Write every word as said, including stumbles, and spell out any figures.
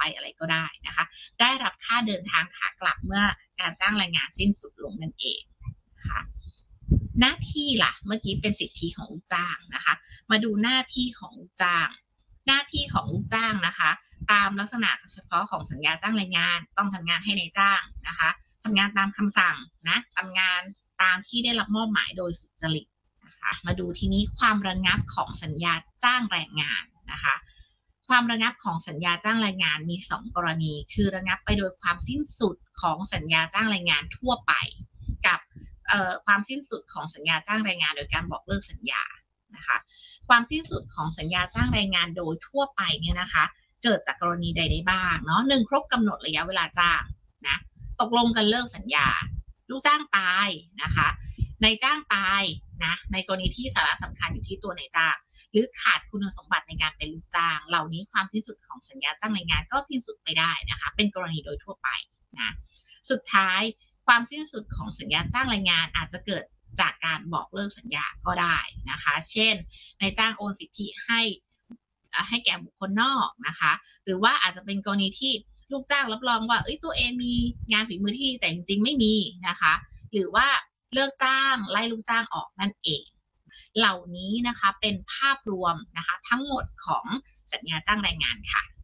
ไปอะไรก็ได้นะคะได้รับค่าเดินทางขากลับเมื่อการจ้างแรงงานสิ้นสุดลงนั่นเองนะคะหน้าที่ล่ะเมื่อกี้เป็นสิทธิของลูกจ้างนะคะมาดูหน้าที่ของลูกจ้างหน้าที่ของลูกจ้างนะคะตามลักษณะเฉพาะของสัญญาจ้างแรงงานต้องทำงานให้นายจ้างนะคะทำงานตามคำสั่งนะทำงานตามที่ได้รับมอบหมายโดยสุจริตนะคะมาดูทีนี้ความระงับของสัญญาจ้างแรงงานนะคะความระงับของสัญญาจ้างแรงงานมีสองกรณีคือระงับไปโดยความสิ้นสุดของสัญญาจ้างแรงงานทั่วไปกับความสิ้นสุดของสัญญาจ้างแรงงานโดยการบอกเลิกสัญญานะคะความสิ้นสุดของสัญญาจ้างแรงงานโดยทั่วไปเนี่ยนะคะเกิดจากกรณีใดได้บ้างเนาะหนึ่งครบกำหนดระยะเวลาจ้างนะตกลงกันเลิกสัญญาลูกจ้างตายนะคะนายจ้างตายนะในกรณีที่สาระสำคัญอยู่ที่ตัวนายจ้างหรือขาดคุณสมบัติในการเป็นลูกจ้างเหล่านี้ความสิ้นสุดของสัญญาจ้างแรงงานก็สิ้นสุดไปได้นะคะเป็นกรณีโดยทั่วไปนะสุดท้ายความสิ้นสุดของสัญญาจ้างแรงงานอาจจะเกิดจากการบอกเลิกสัญญาก็ได้นะคะเช่นนายจ้างโอนสิทธิให้ให้แก่บุคคลนอกนะคะหรือว่าอาจจะเป็นกรณีที่ลูกจ้างรับรองว่าเอ้ยตัวเองมีงานฝีมือที่แต่จริงๆไม่มีนะคะหรือว่าเลิกจ้างไล่ลูกจ้างออกนั่นเองเหล่านี้นะคะเป็นภาพรวมนะคะทั้งหมดของสัญญาจ้างแรงงานค่ะ